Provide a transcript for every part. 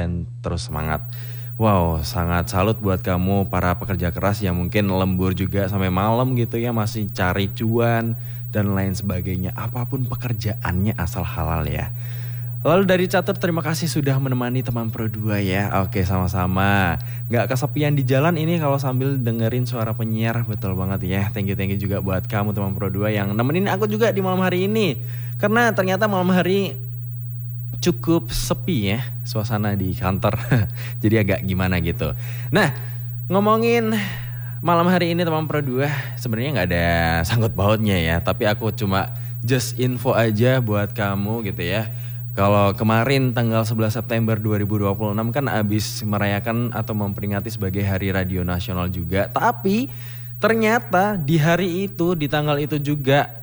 dan terus semangat. Wow, sangat salut buat kamu para pekerja keras yang mungkin lembur juga sampai malam gitu ya, masih cari cuan dan lain sebagainya. Apapun pekerjaannya asal halal ya. Lalu dari Catur, terima kasih sudah menemani teman Pro 2 ya. Oke, sama-sama. Gak kesepian di jalan ini kalau sambil dengerin suara penyiar. Betul banget ya. Thank you juga buat kamu teman Pro 2 yang nemenin aku juga di malam hari ini. Karena ternyata malam hari cukup sepi ya suasana di kantor. Jadi agak gimana gitu. Nah, ngomongin malam hari ini teman Pro 2 sebenarnya gak ada sangkut pautnya ya. Tapi aku cuma just info aja buat kamu gitu ya. Kalau kemarin tanggal 11 September 2026 kan habis merayakan atau memperingati sebagai Hari Radio Nasional juga. Tapi ternyata di hari itu, di tanggal itu juga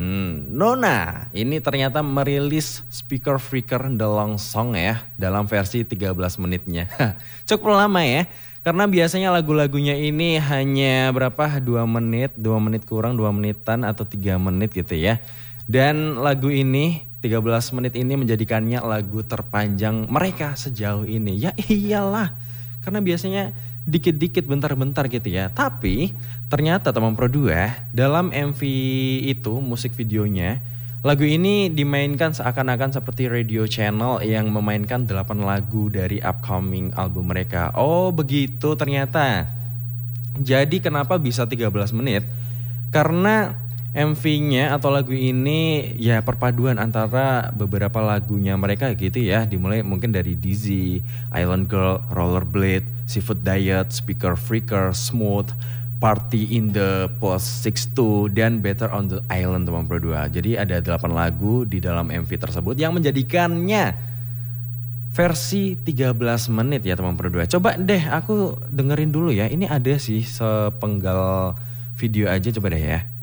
Nona ini ternyata merilis Speaker Freaker The Long Song ya dalam versi 13 menitnya. Cukup lama ya. Karena biasanya lagu-lagunya ini hanya berapa? 2 menit kurang 2 menitan atau 3 menit gitu ya. Dan lagu ini 13 menit ini menjadikannya lagu terpanjang mereka sejauh ini. Ya iyalah, karena biasanya dikit-dikit bentar-bentar gitu ya. Tapi ternyata teman Pro 2 dalam MV itu musik videonya, lagu ini dimainkan seakan-akan seperti radio channel yang memainkan 8 lagu dari upcoming album mereka. Oh begitu ternyata. Jadi kenapa bisa 13 menit? Karena MV-nya atau lagu ini ya perpaduan antara beberapa lagunya mereka gitu ya. Dimulai mungkin dari Dizzy, Island Girl, Rollerblade, Seafood Diet, Speaker Freaker, Smooth, Party in the Post 62 dan Better on the Island teman Pro 2. Jadi ada 8 lagu di dalam MV tersebut yang menjadikannya versi 13 menit ya teman Pro 2. Coba deh aku dengerin dulu ya. Ini ada sih sepenggal video aja, coba deh ya.